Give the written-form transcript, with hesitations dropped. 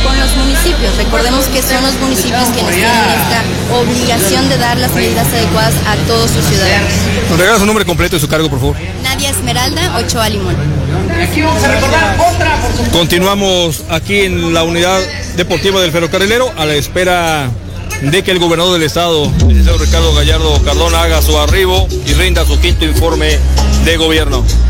con los municipios. Recordemos que son los municipios quienes tienen esta obligación de dar las medidas adecuadas a todos sus ciudadanos. ¿Nos regala su nombre completo y su cargo, por favor? Nadia Esmeralda Ochoa Limón. Aquí vamos a recordar otra, por supuesto. Continuamos aquí en la unidad deportiva del Ferrocarrilero a la espera de que el gobernador del estado, el licenciado Ricardo Gallardo Cardona, haga su arribo y rinda su quinto informe de gobierno.